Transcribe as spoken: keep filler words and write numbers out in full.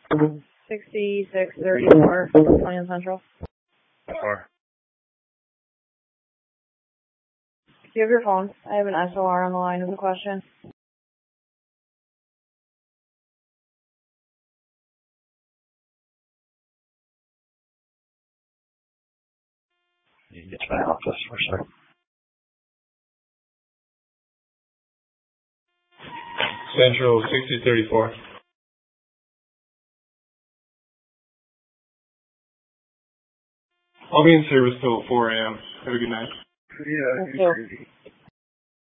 sixty-six thirty-four, Plan Central. Four. Do you have your phone? I have an S O R on the line with a question. You can get to my office for sure. Central sixty thirty-four. I'll be in service till four a.m. Have a good night. Yeah,